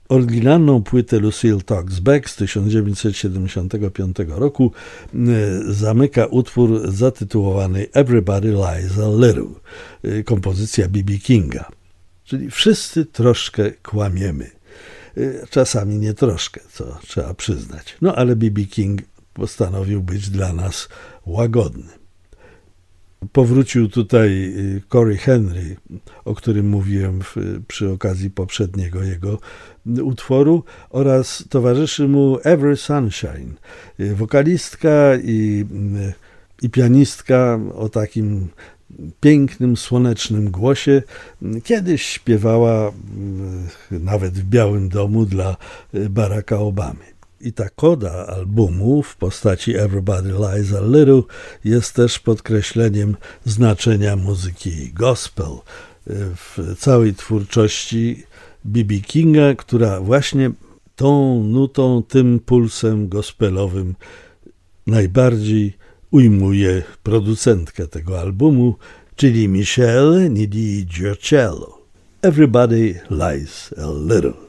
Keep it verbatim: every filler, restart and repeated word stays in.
Oryginalną płytę Lucille Talks Back z tysiąc dziewięćset siedemdziesiątego piątego roku zamyka utwór zatytułowany Everybody Lies a Little, kompozycja B B Kinga. Czyli wszyscy troszkę kłamiemy. Czasami nie troszkę, co trzeba przyznać. No ale B B King postanowił być dla nas łagodny. Powrócił tutaj Cory Henry, o którym mówiłem w, przy okazji poprzedniego jego utworu, oraz towarzyszy mu Every Sunshine, wokalistka i, i pianistka o takim pięknym, słonecznym głosie. Kiedyś śpiewała nawet w Białym Domu dla Baracka Obamy. I ta koda albumu w postaci Everybody Lies a Little jest też podkreśleniem znaczenia muzyki gospel w całej twórczości B B Kinga, która właśnie tą nutą, tym pulsem gospelowym najbardziej ujmuje producentkę tego albumu, czyli Michelle Nidi Giocello. Everybody Lies a Little.